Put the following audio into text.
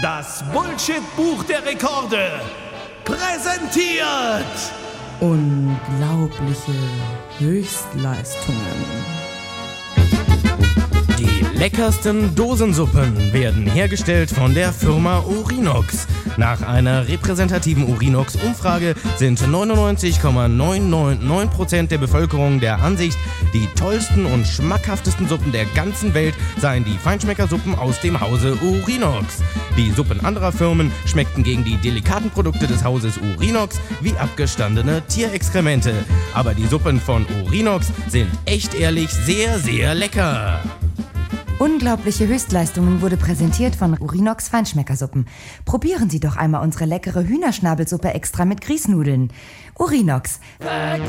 das Bullshit-Buch der Rekorde, präsentiert unglaubliche Höchstleistungen. Die leckersten Dosensuppen werden hergestellt von der Firma Urinox. Nach einer repräsentativen Urinox-Umfrage sind 99,999% der Bevölkerung der Ansicht, die tollsten und schmackhaftesten Suppen der ganzen Welt seien die Feinschmeckersuppen aus dem Hause Urinox. Die Suppen anderer Firmen schmeckten gegen die delikaten Produkte des Hauses Urinox wie abgestandene Tierexkremente. Aber die Suppen von Urinox sind echt ehrlich sehr, sehr lecker. Unglaubliche Höchstleistungen wurde präsentiert von Urinox Feinschmeckersuppen. Probieren Sie doch einmal unsere leckere Hühnerschnabelsuppe extra mit Grießnudeln. Urinox.